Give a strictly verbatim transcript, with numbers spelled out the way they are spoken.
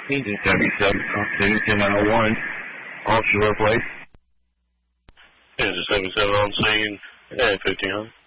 Engine seventy-seven, City ten nine one, offshore place. Engine seventy-seven on scene, and fifteen hundred.